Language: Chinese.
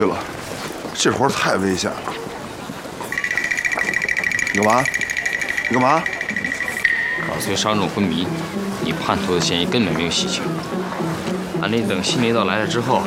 对了，这活太危险了。你干嘛？你干嘛？ 搞碎伤重昏迷，你叛徒的嫌疑根本没有洗清。俺得等新领导来了之后，